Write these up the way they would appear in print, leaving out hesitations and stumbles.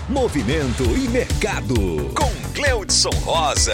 Movimento e Mercado, com Cleudson Rosa.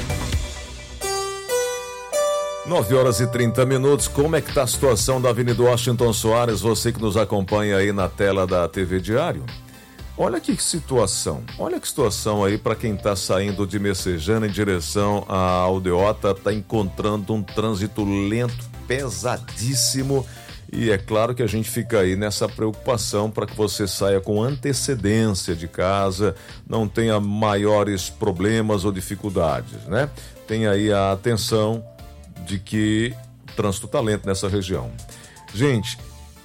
9h30. Como é que está a situação da Avenida Washington Soares? Você que nos acompanha aí na tela da TV Diário. Olha que situação aí para quem está saindo de Messejana em direção à Aldeota, está encontrando um trânsito lento, pesadíssimo. E é claro que a gente fica aí nessa preocupação para que você saia com antecedência de casa, não tenha maiores problemas ou dificuldades, né? Tenha aí a atenção de que o trânsito está lento nessa região. Gente,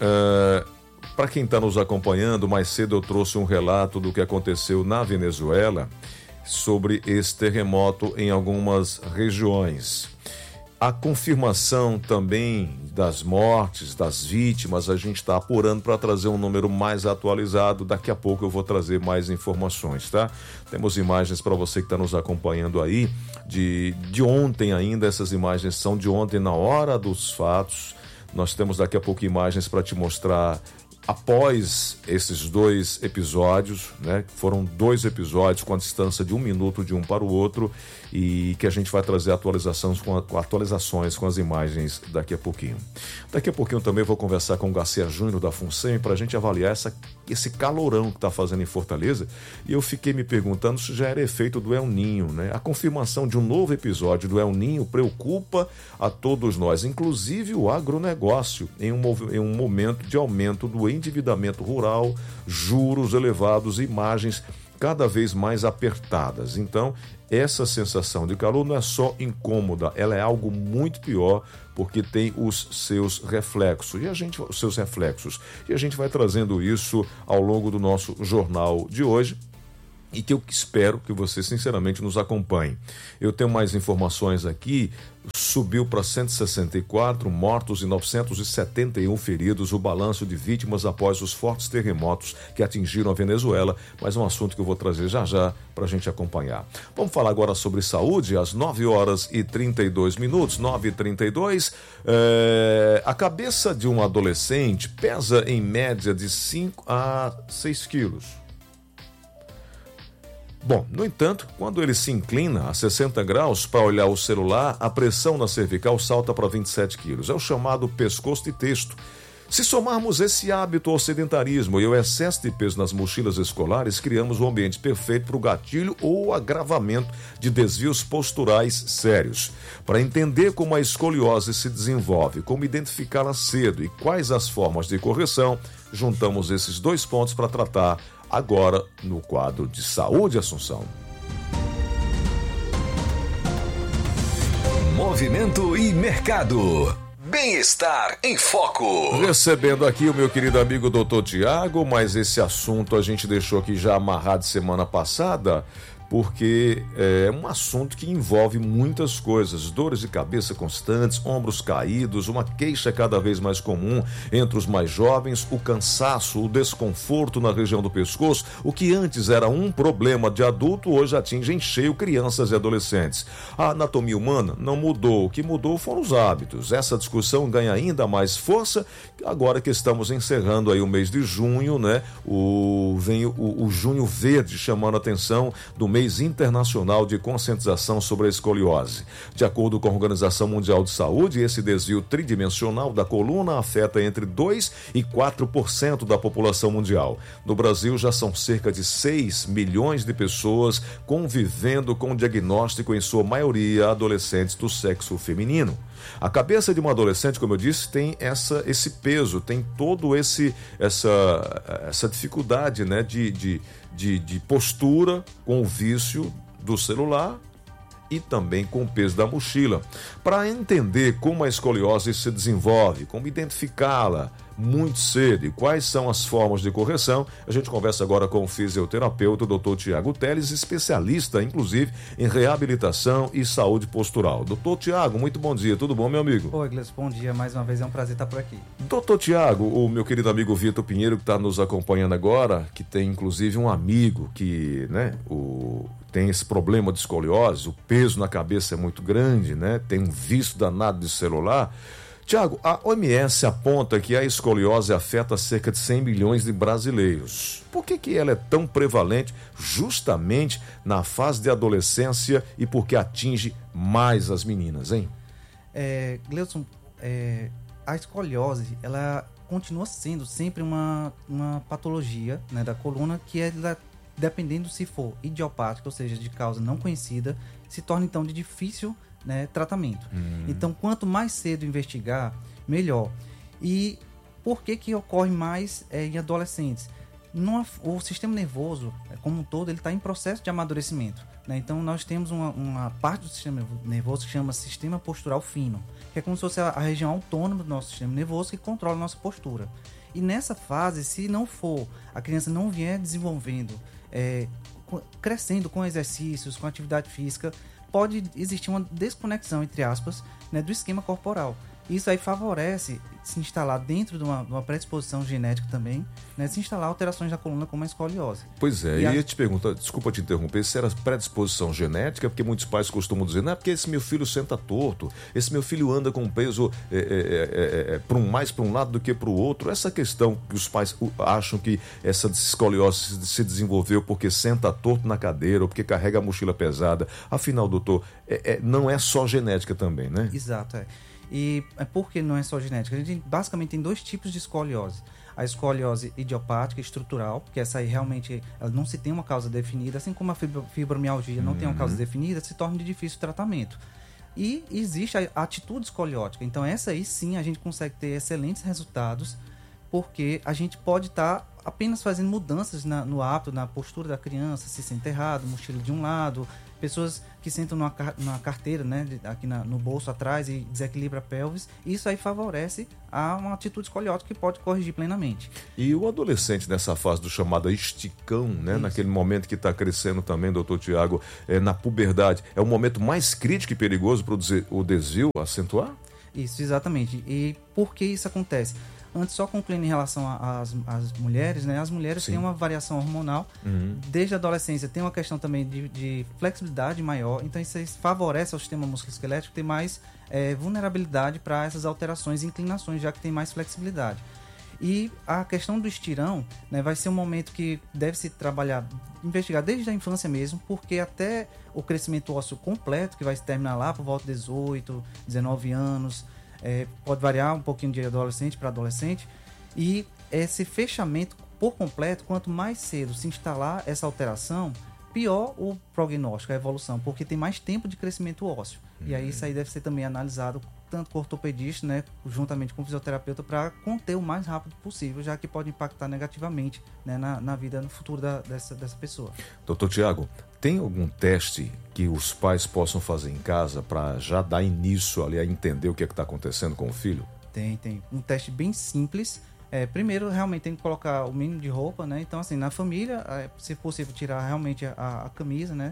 para quem está nos acompanhando, mais cedo eu trouxe um relato do que aconteceu na Venezuela sobre esse terremoto em algumas regiões. A confirmação também das mortes, das vítimas, a gente está apurando para trazer um número mais atualizado. Daqui a pouco eu vou trazer mais informações, tá? Temos imagens para você que está nos acompanhando aí de ontem ainda. Essas imagens são de ontem, na hora dos fatos. Nós temos daqui a pouco imagens para te mostrar após esses dois episódios, né? Foram 2 episódios com a distância de 1 minuto de um para o outro e que a gente vai trazer atualizações com as imagens daqui a pouquinho. Daqui a pouquinho também vou conversar com o Garcia Júnior da FUNSEMI para a gente avaliar esse calorão que está fazendo em Fortaleza, e eu fiquei me perguntando se já era efeito do El Ninho, né? A confirmação de um novo episódio do El Ninho preocupa a todos nós, inclusive o agronegócio, em um momento de aumento do endividamento rural, juros elevados e margens cada vez mais apertadas. Então, essa sensação de calor não é só incômoda, ela é algo muito pior, porque tem os seus reflexos. E a gente vai trazendo isso ao longo do nosso jornal de hoje, e que eu espero que você sinceramente nos acompanhe. Eu tenho mais informações aqui. Subiu para 164 mortos e 971 feridos o balanço de vítimas após os fortes terremotos que atingiram a Venezuela, mas é um assunto que eu vou trazer já para a gente acompanhar. Vamos falar agora sobre saúde, às 9h32, 9h32. A cabeça de um adolescente pesa em média de 5 a 6 quilos. Bom, no entanto, quando ele se inclina a 60 graus para olhar o celular, a pressão na cervical salta para 27 quilos. É o chamado pescoço de texto. Se somarmos esse hábito ao sedentarismo e o excesso de peso nas mochilas escolares, criamos um ambiente perfeito para o gatilho ou agravamento de desvios posturais sérios. Para entender como a escoliose se desenvolve, como identificá-la cedo e quais as formas de correção, juntamos esses 2 pontos para tratar agora no quadro de Saúde Assunção. Movimento e Mercado. Bem-estar em foco. Recebendo aqui o meu querido amigo Dr. Tiago, mas esse assunto a gente deixou aqui já amarrado semana passada, porque é um assunto que envolve muitas coisas: dores de cabeça constantes, ombros caídos, uma queixa cada vez mais comum entre os mais jovens, o cansaço, o desconforto na região do pescoço. O que antes era um problema de adulto, hoje atinge em cheio crianças e adolescentes. A anatomia humana não mudou, o que mudou foram os hábitos. Essa discussão ganha ainda mais força agora que estamos encerrando aí o mês de junho, né? Vem o Junho Verde, chamando a atenção do mês internacional de conscientização sobre a escoliose. De acordo com a Organização Mundial de Saúde, esse desvio tridimensional da coluna afeta entre 2% e 4% da população mundial. No Brasil, já são cerca de 6 milhões de pessoas convivendo com o diagnóstico, em sua maioria adolescentes do sexo feminino. A cabeça de um adolescente, como eu disse, tem esse peso, tem todo essa dificuldade, né, de postura, com o vício do celular e também com o peso da mochila. Para entender como a escoliose se desenvolve, como identificá-la muito cedo e quais são as formas de correção, a gente conversa agora com o fisioterapeuta Dr. Tiago Teles, especialista inclusive em reabilitação e saúde postural. Dr. Tiago, muito bom dia, tudo bom, meu amigo? Oi, Gleison, bom dia, mais uma vez é um prazer estar por aqui. Dr. Tiago, o meu querido amigo Vitor Pinheiro, que está nos acompanhando agora, que tem inclusive um amigo que, né, tem esse problema de escoliose, o peso na cabeça é muito grande, né, tem um vício danado de celular. Tiago, a OMS aponta que a escoliose afeta cerca de 100 milhões de brasileiros. Por que ela é tão prevalente justamente na fase de adolescência e por que atinge mais as meninas, hein? Gleudson, a escoliose, ela continua sendo sempre uma patologia, né, da coluna, que dependendo se for idiopática, ou seja, de causa não conhecida, se torna então de difícil, né, tratamento. Então, quanto mais cedo investigar, melhor. E por que ocorre mais em adolescentes? O sistema nervoso, como um todo, ele está em processo de amadurecimento, né? Então, nós temos uma parte do sistema nervoso que chama sistema postural fino, que é como se fosse a região autônoma do nosso sistema nervoso que controla a nossa postura. E nessa fase, se não for, a criança não vier desenvolvendo, crescendo com exercícios, com atividade física, pode existir uma desconexão, entre aspas, né, do esquema corporal. Isso aí favorece se instalar dentro de uma predisposição genética também, né, se instalar alterações da coluna como a escoliose. Pois é, e eu ia te perguntar, desculpa te interromper, se era predisposição genética, porque muitos pais costumam dizer, não é porque esse meu filho senta torto, esse meu filho anda com peso mais para um lado do que para o outro. Essa questão que os pais acham que essa escoliose se desenvolveu porque senta torto na cadeira ou porque carrega a mochila pesada. Afinal, doutor, não é só genética também, né? Exato, E por que não é só genética? A gente basicamente tem dois tipos de escoliose. A escoliose idiopática estrutural, que essa aí realmente ela não se tem uma causa definida, assim como a fibromialgia não tem uma causa definida, se torna de difícil tratamento. E existe a atitude escoliótica. Então essa aí sim a gente consegue ter excelentes resultados, porque a gente pode estar apenas fazendo mudanças no hábito, na postura da criança, se senta errado, mochila de um lado, pessoas que sentam numa carteira, né, aqui no bolso atrás e desequilibra a pelvis. Isso aí favorece uma atitude escoliótica que pode corrigir plenamente. E o adolescente nessa fase do chamado esticão, né, Isso. naquele momento que está crescendo também, doutor Tiago, na puberdade, é o momento mais crítico e perigoso para o desvio acentuar? Isso, exatamente. E por que isso acontece? Antes, só concluindo em relação às mulheres, né? As mulheres Sim. têm uma variação hormonal. Desde a adolescência tem uma questão também de flexibilidade maior. Então, isso favorece ao sistema musculoesquelético ter mais vulnerabilidade para essas alterações e inclinações, já que tem mais flexibilidade. E a questão do estirão, né, vai ser um momento que deve se investigar desde a infância mesmo, porque até o crescimento ósseo completo, que vai se terminar lá por volta de 18, 19 anos, pode variar um pouquinho de adolescente para adolescente, e esse fechamento por completo, quanto mais cedo se instalar essa alteração, pior o prognóstico, a evolução, porque tem mais tempo de crescimento ósseo. E aí isso aí deve ser também analisado tanto com o ortopedista, né, juntamente com o fisioterapeuta, para conter o mais rápido possível, já que pode impactar negativamente, né, na vida, no futuro dessa pessoa. Doutor Tiago, tem algum teste que os pais possam fazer em casa para já dar início ali a entender o que está acontecendo com o filho? Tem. Um teste bem simples. Primeiro, realmente tem que colocar o mínimo de roupa, né? Então, assim, na família, se possível, tirar realmente a camisa, né?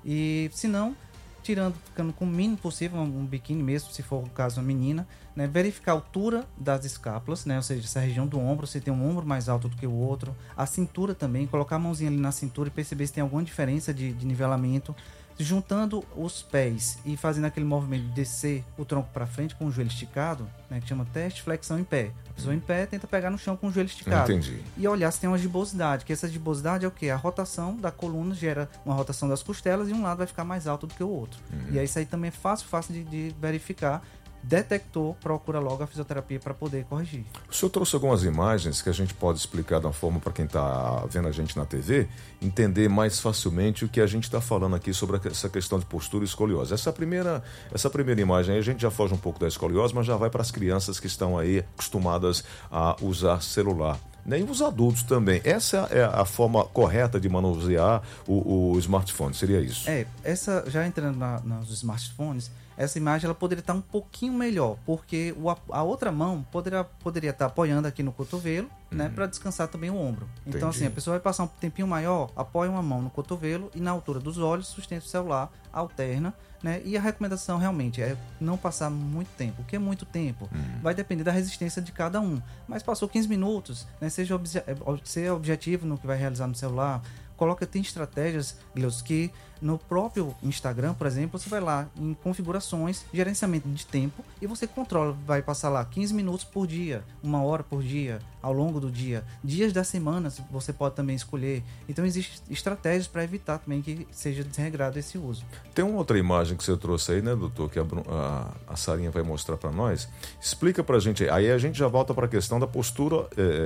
E, se não, ficando com o mínimo possível, um biquíni mesmo, se for o caso uma menina, né? Verificar a altura das escápulas, né? Ou seja, essa região do ombro, se tem um ombro mais alto do que o outro, a cintura também, colocar a mãozinha ali na cintura e perceber se tem alguma diferença de nivelamento, juntando os pés e fazendo aquele movimento de descer o tronco para frente com o joelho esticado, né? Que chama teste flexão em pé. A pessoa em pé tenta pegar no chão com o joelho esticado. Entendi. E olhar se tem uma gibosidade, que essa gibosidade é o quê? A rotação da coluna gera uma rotação das costelas e um lado vai ficar mais alto do que o outro. E aí isso aí também é fácil de verificar. Detectou, procura logo a fisioterapia para poder corrigir. O senhor trouxe algumas imagens que a gente pode explicar de uma forma para quem está vendo a gente na TV, entender mais facilmente o que a gente está falando aqui sobre essa questão de postura e escoliose. Essa primeira imagem aí, a gente já foge um pouco da escoliose, mas já vai para as crianças que estão aí acostumadas a usar celular. E os adultos também. Essa é a forma correta de manusear o smartphone, seria isso? Essa, já entrando nos smartphones, essa imagem ela poderia estar um pouquinho melhor, porque a outra mão poderia estar apoiando aqui no cotovelo, né, para descansar também o ombro. Então, Entendi. assim, a pessoa vai passar um tempinho maior, apoia uma mão no cotovelo e na altura dos olhos sustenta o celular, alterna, né? E a recomendação realmente é não passar muito tempo. O que é muito tempo? Vai depender da resistência de cada um. Mas passou 15 minutos, né? Seja objetivo no que vai realizar no celular, tem estratégias, Gleus, que no próprio Instagram, por exemplo, você vai lá em configurações, gerenciamento de tempo, e você controla, vai passar lá 15 minutos por dia, 1 hora por dia, ao longo do dia, dias da semana você pode também escolher. Então existem estratégias para evitar também que seja desregrado esse uso. Tem uma outra imagem que você trouxe aí, né, doutor, que a Sarinha vai mostrar para nós. Explica pra gente aí a gente já volta para a questão da postura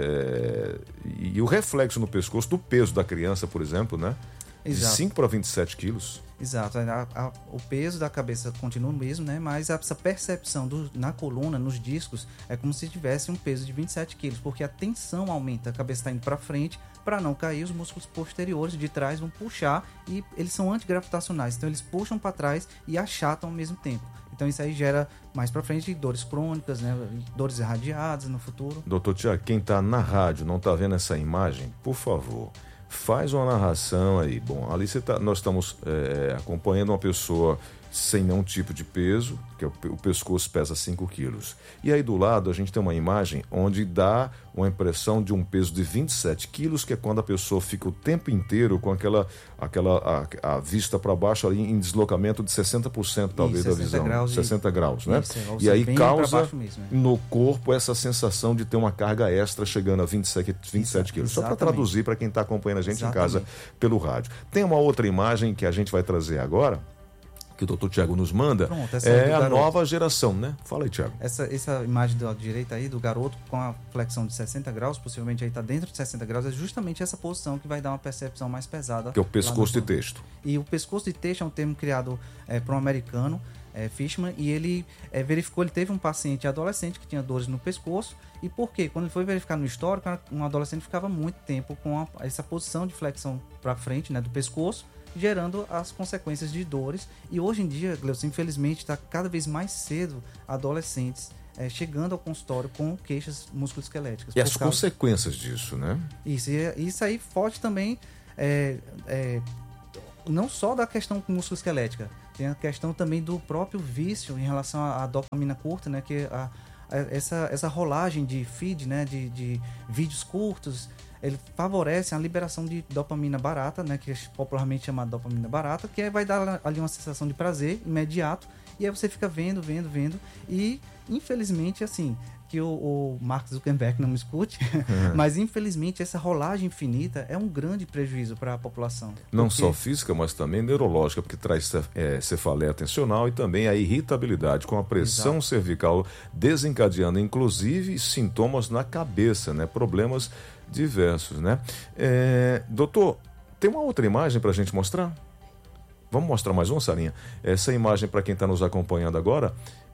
e o reflexo no pescoço do peso da criança, por exemplo, né? Exato. De 5 para 27 quilos. Exato, o peso da cabeça continua o mesmo, né? Mas essa percepção na coluna, nos discos, é como se tivesse um peso de 27 quilos, porque a tensão aumenta, a cabeça está indo para frente, para não cair, os músculos posteriores de trás vão puxar e eles são antigravitacionais, então eles puxam para trás e achatam ao mesmo tempo. Então isso aí gera mais para frente dores crônicas, né? Dores irradiadas no futuro. Doutor Tiago, quem está na rádio não está vendo essa imagem, por favor, faz uma narração aí. Bom, ali nós estamos acompanhando uma pessoa sem nenhum tipo de peso, que o pescoço pesa 5 quilos. E aí do lado a gente tem uma imagem onde dá uma impressão de um peso de 27 quilos, que é quando a pessoa fica o tempo inteiro com a vista para baixo ali em deslocamento de 60% talvez da visão. 60 graus, né? Isso, e aí causa mesmo, no corpo essa sensação de ter uma carga extra chegando a 27 quilos. Só para traduzir para quem está acompanhando a gente em casa pelo rádio. Tem uma outra imagem que a gente vai trazer agora, que o doutor Tiago nos manda. Pronto, essa é a nova geração, né? Fala aí, Tiago. Essa imagem da direita aí, do garoto com a flexão de 60 graus, possivelmente aí está dentro de 60 graus, é justamente essa posição que vai dar uma percepção mais pesada. Que é o pescoço de texto. E o pescoço de texto é um termo criado por um americano, Fishman, e ele verificou, ele teve um paciente adolescente que tinha dores no pescoço. E por quê? Quando ele foi verificar no histórico, um adolescente ficava muito tempo com essa posição de flexão para frente, né, do pescoço, gerando as consequências de dores. E hoje em dia, Gleudson, infelizmente, está cada vez mais cedo adolescentes chegando ao consultório com queixas musculoesqueléticas. E as consequências disso, né? Isso aí foge também não só da questão musculoesquelética, tem a questão também do próprio vício em relação à dopamina curta, né? Que essa rolagem de feed, né? De vídeos curtos, ele favorece a liberação de dopamina barata, né, que é popularmente chamada dopamina barata, que vai dar ali uma sensação de prazer imediato, e aí você fica vendo, e infelizmente, assim, que o Mark Zuckerberg não me escute, mas infelizmente essa rolagem infinita é um grande prejuízo para a população. Não só física, mas também neurológica, porque traz cefaleia atencional e também a irritabilidade, com a pressão cervical desencadeando, inclusive, sintomas na cabeça, né, problemas diversos, né? Doutor, tem uma outra imagem para a gente mostrar? Vamos mostrar mais uma, Sarinha? Essa imagem, para quem está nos acompanhando agora,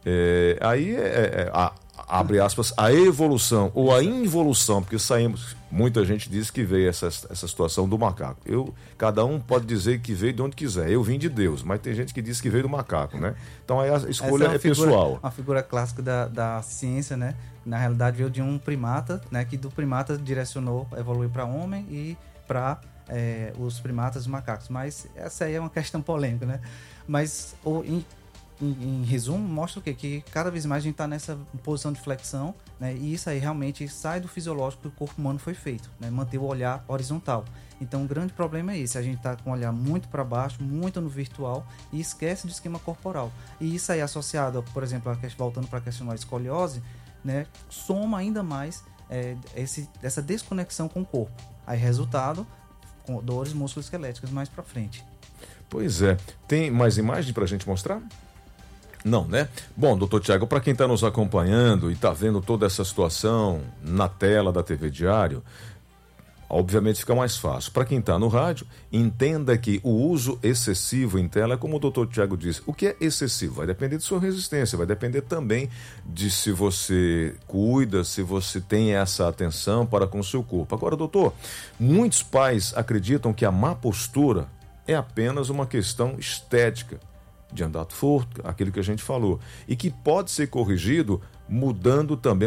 abre aspas, a evolução ou a involução, porque muita gente diz que veio essa situação do macaco. Cada um pode dizer que veio de onde quiser. Eu vim de Deus, mas tem gente que diz que veio do macaco, né? Então aí a escolha é pessoal. Uma figura clássica da ciência, né? Na realidade veio de um primata, né? Que do primata evoluiu para homem e para os primatas macacos. Mas essa aí é uma questão polêmica, né? Mas em resumo, mostra o quê? Que cada vez mais a gente está nessa posição de flexão, né? E isso aí realmente sai do fisiológico que o corpo humano foi feito, né? Manter o olhar horizontal. Então o grande problema é esse, a gente está com o olhar muito para baixo, muito no virtual e esquece do esquema corporal. E isso aí associado, por exemplo, voltando para a questão da escoliose, né? Soma ainda mais essa desconexão com o corpo. Aí resultado, com dores musculoesqueléticas mais para frente. Pois é. Tem mais imagem para a gente mostrar? Não, né? Bom, doutor Tiago, para quem está nos acompanhando e está vendo toda essa situação na tela da TV Diário, obviamente fica mais fácil. Para quem está no rádio, entenda que o uso excessivo em tela é como o doutor Tiago disse. O que é excessivo? Vai depender de sua resistência, vai depender também de se você cuida, se você tem essa atenção para com o seu corpo. Agora, doutor, muitos pais acreditam que a má postura é apenas uma questão estética, de andar torto, aquilo que a gente falou, e que pode ser corrigido mudando também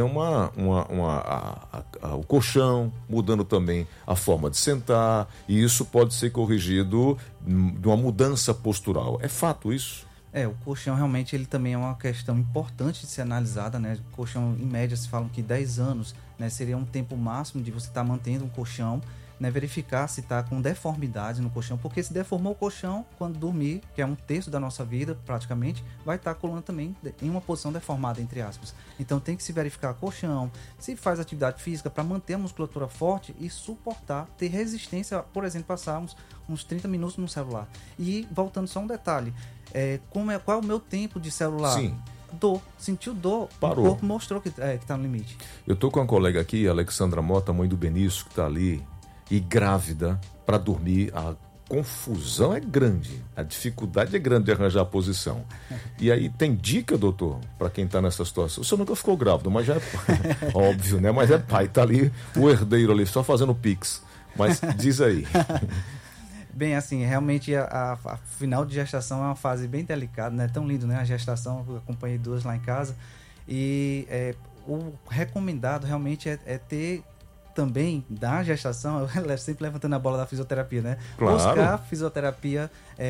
o colchão, mudando também a forma de sentar, e isso pode ser corrigido de uma mudança postural. É fato isso? O colchão realmente ele também é uma questão importante de ser analisada, né? O colchão, em média, se falam que 10 anos, né, seria um tempo máximo de você estar mantendo um colchão, né, verificar se está com deformidade no colchão, porque se deformou o colchão, quando dormir, que é um terço da nossa vida praticamente, vai estar a coluna também em uma posição deformada, entre aspas. Então tem que se verificar o colchão, se faz atividade física para manter a musculatura forte e suportar, ter resistência, por exemplo, passarmos uns 30 minutos no celular. E voltando só um detalhe, qual é o meu tempo de celular? Sim. Dor, sentiu dor, Parou. O corpo mostrou que está no limite. Eu tô com uma colega aqui, Alexandra Mota, mãe do Benício, que tá ali, e grávida, para dormir. A confusão é grande, a dificuldade é grande de arranjar a posição. E aí, tem dica, doutor, para quem tá nessa situação? O senhor nunca ficou grávido, mas já é óbvio, né? Mas é pai, tá ali o herdeiro ali, só fazendo pix. Mas diz aí. Bem, assim, realmente a final de gestação é uma fase bem delicada, né? Tão lindo, né? A gestação, eu acompanhei 2 lá em casa. E o recomendado realmente é ter também, da gestação, eu sempre levantando a bola da fisioterapia, né? Claro. Buscar fisioterapia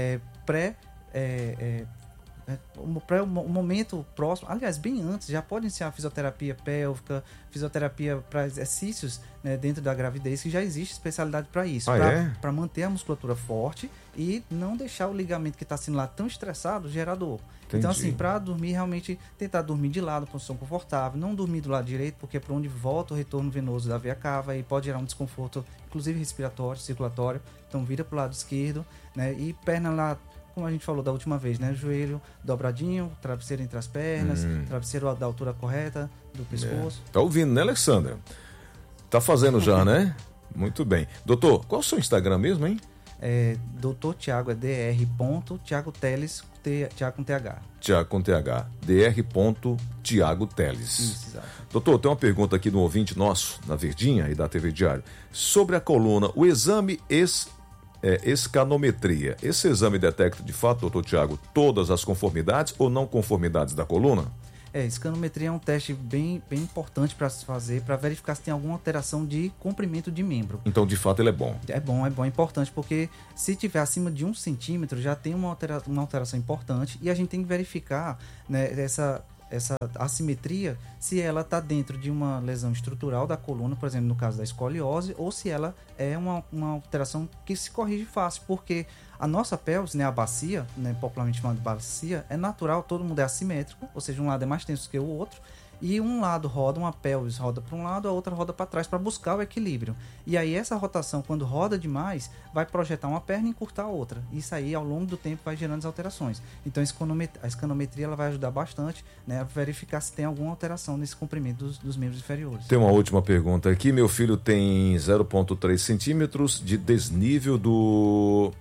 para o momento próximo, aliás, bem antes, já pode iniciar a fisioterapia pélvica, fisioterapia para exercícios, né, dentro da gravidez, que já existe especialidade para isso, para manter a musculatura forte e não deixar o ligamento que está sendo lá tão estressado gerar dor. Entendi. Então, assim, para dormir, realmente tentar dormir de lado, posição confortável, não dormir do lado direito, porque é por onde volta o retorno venoso da veia cava e pode gerar um desconforto, inclusive respiratório, circulatório. Então, vira para o lado esquerdo, né, e perna lá, como a gente falou da última vez, né? Joelho dobradinho, travesseiro entre as pernas, travesseiro da altura correta do pescoço. Tá ouvindo, né, Alexandra? Tá fazendo já, né? Muito bem. Doutor, qual é o seu Instagram mesmo, hein? Doutor Tiago é dr. Tiago Teles, Tiago com TH. Tiago com TH. dr. Tiago Teles. Isso, exato. Doutor, tem uma pergunta aqui no ouvinte nosso, na Verdinha e da TV Diário. Sobre a coluna, o exame escanometria. Esse exame detecta de fato, doutor Tiago, todas as conformidades ou não conformidades da coluna? Escanometria é um teste bem importante para se fazer, para verificar se tem alguma alteração de comprimento de membro. Então, de fato, ele é bom. É bom, é importante, porque se tiver acima de 1 centímetro, já tem uma alteração importante e a gente tem que verificar, né, essa assimetria, se ela está dentro de uma lesão estrutural da coluna, por exemplo, no caso da escoliose, ou se ela é uma alteração que se corrige fácil, porque a nossa pelvis, né, a bacia, né, popularmente chamada de bacia, é natural, todo mundo é assimétrico, ou seja, um lado é mais tenso que o outro, e um lado roda, uma pelvis roda para um lado, a outra roda para trás para buscar o equilíbrio. E aí essa rotação, quando roda demais, vai projetar uma perna e encurtar a outra. Isso aí, ao longo do tempo, vai gerando as alterações. Então a escanometria ela vai ajudar bastante, né, a verificar se tem alguma alteração nesse comprimento dos membros inferiores. Tem uma última pergunta aqui. Meu filho tem 0,3 centímetros de desnível do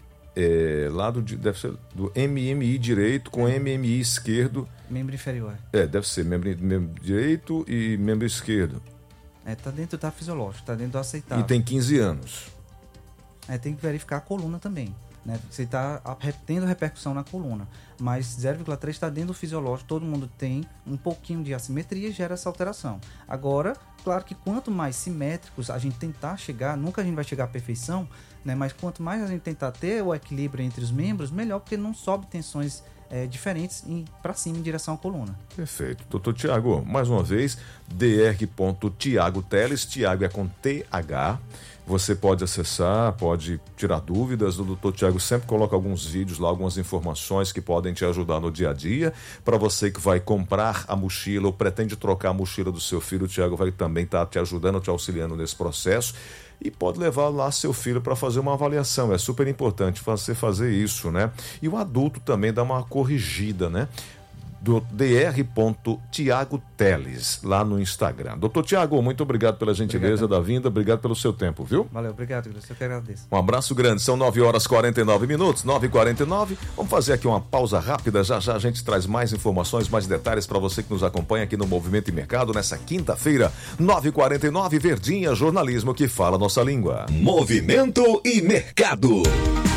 lado deve ser do MMI direito com MMI esquerdo. Membro inferior. Deve ser membro direito e membro esquerdo. Tá dentro da fisiológico, tá dentro do aceitável. E tem 15 anos. Tem que verificar a coluna também, né? Você está tendo repercussão na coluna, mas 0,3 está dentro do fisiológico, todo mundo tem um pouquinho de assimetria e gera essa alteração. Agora, claro que quanto mais simétricos a gente tentar chegar, nunca a gente vai chegar à perfeição, né? Mas quanto mais a gente tentar ter o equilíbrio entre os membros, melhor, porque não sobe tensões diferentes para cima em direção à coluna. Perfeito. Doutor Tiago, mais uma vez, dr. Tiago Teles, Tiago é com TH. Você pode acessar, pode tirar dúvidas. O doutor Tiago sempre coloca alguns vídeos lá, algumas informações que podem te ajudar no dia a dia. Para você que vai comprar a mochila ou pretende trocar a mochila do seu filho, o Tiago vai também estar te ajudando, te auxiliando nesse processo. E pode levar lá seu filho para fazer uma avaliação. É super importante você fazer isso, né? E o adulto também dá uma corrigida, né? Do dr. Tiago Teles, lá no Instagram. Doutor Tiago, muito obrigado pela gentileza da vinda, obrigado pelo seu tempo, viu? Valeu, obrigado, Gilson, eu que agradeço. Um abraço grande, são 9h49, 9h49. Vamos fazer aqui uma pausa rápida, já já a gente traz mais informações, mais detalhes para você que nos acompanha aqui no Movimento e Mercado, nessa quinta-feira, 9h49, Verdinha, jornalismo que fala nossa língua. Movimento e Mercado.